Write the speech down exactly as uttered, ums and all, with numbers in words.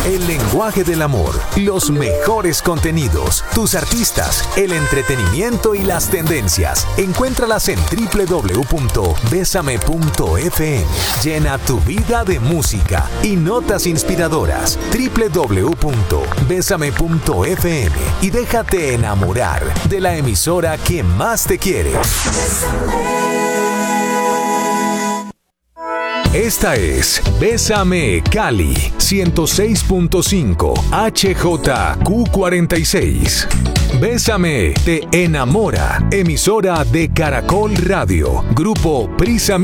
el lenguaje del amor, los mejores contenidos, tus artistas, el entretenimiento y las tendencias. Encuéntralas en doble u doble u doble u punto besame punto efe eme. Llena tu vida de música y notas inspiradoras. doble u doble u doble u punto besame punto efe eme y déjate enamorar de la emisora que más te quiere. Esta es Bésame Cali ciento seis punto cinco H J Q cuarenta y seis. Bésame te enamora, emisora de Caracol Radio, Grupo Prisa